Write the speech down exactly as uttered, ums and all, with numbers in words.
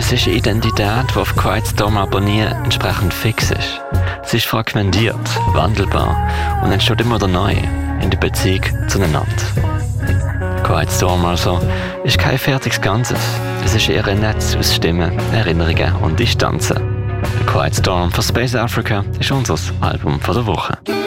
Es ist eine Identität, die auf Quiet Storm aber nie entsprechend fix ist. Sie ist fragmentiert, wandelbar und entsteht immer wieder neu in der Beziehung zueinander. Quiet Storm also ist kein fertiges Ganzes. Es ist eher ein Netz aus Stimmen, Erinnerungen und Distanzen. Quiet Storm von Space Africa ist unser Album von der Woche.